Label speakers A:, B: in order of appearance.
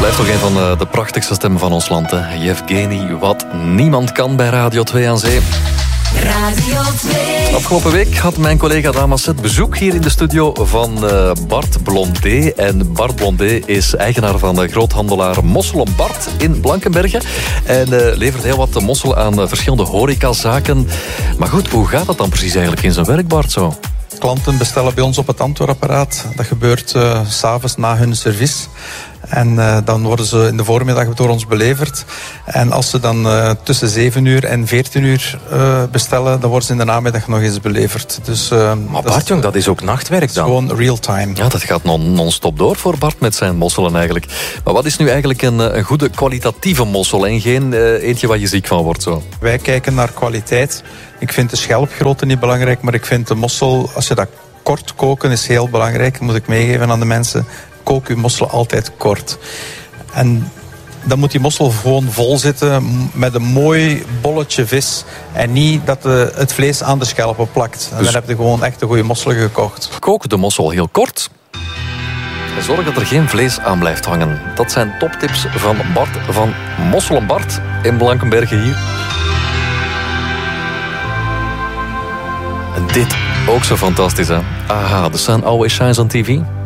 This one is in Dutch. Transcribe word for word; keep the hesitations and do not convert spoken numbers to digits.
A: Blijft toch een van de prachtigste stemmen van ons land, hè? Yevgeny, wat niemand kan bij Radio twee aan Zee.
B: Radio twee.
A: Afgelopen week had mijn collega Damaset bezoek hier in de studio van uh, Bart Blondé. En Bart Blondé is eigenaar van de groothandelaar Mosselen Bart in Blankenberge. En uh, levert heel wat mossel aan uh, verschillende horecazaken. Maar goed, hoe gaat dat dan precies eigenlijk in zijn werk, Bart, zo?
C: Klanten bestellen bij ons op het antwoordapparaat. Dat gebeurt uh, 's avonds na hun service. En uh, dan worden ze in de voormiddag door ons beleverd. En als ze dan uh, tussen zeven uur en veertien uur uh, bestellen, dan worden ze in de namiddag nog eens beleverd. Dus, uh,
D: maar Bart, jong, dat is ook nachtwerk dan?
C: Gewoon real-time.
A: Ja, dat gaat non- non-stop door voor Bart met zijn mosselen eigenlijk. Maar wat is nu eigenlijk een, een goede kwalitatieve mossel en geen uh, eentje waar je ziek van wordt zo?
C: Wij kijken naar kwaliteit. Ik vind de schelpgrootte niet belangrijk, maar ik vind de mossel, als je dat kort koken, is heel belangrijk. Dat moet ik meegeven aan de mensen. Kook uw mossel altijd kort. En dan moet die mossel gewoon vol zitten met een mooi bolletje vis. En niet dat de, het vlees aan de schelpen plakt. En dus dan heb je gewoon echt een goede mossel gekocht.
A: Kook de mossel heel kort. En zorg dat er geen vlees aan blijft hangen. Dat zijn toptips van Bart van Mosselen Bart in Blankenberge hier. En dit ook zo fantastisch, hè? Aha, The Sun Always Shines on T V.